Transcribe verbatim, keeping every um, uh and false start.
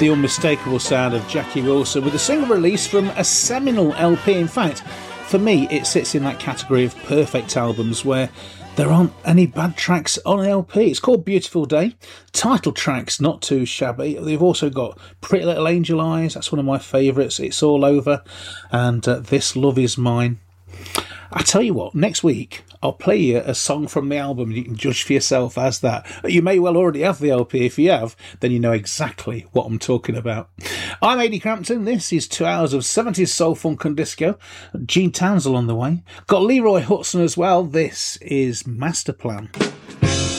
the unmistakable sound of Jackie Wilson with a single release from a seminal L P. In fact, for me, it sits in that category of perfect albums where there aren't any bad tracks on an L P. It's called Beautiful Day. Title track's not too shabby. They've also got Pretty Little Angel Eyes. That's one of my favourites. It's All Over. And uh, This Love Is Mine. I tell you what, next week I'll play you a song from the album. You can judge for yourself as that. You may well already have the L P. If you have, then you know exactly what I'm talking about. I'm Ady Crampton. This is two hours of seventies soul, funk and disco. Gene Townsend on the way. Got Leroy Hudson as well. This is Master Plan.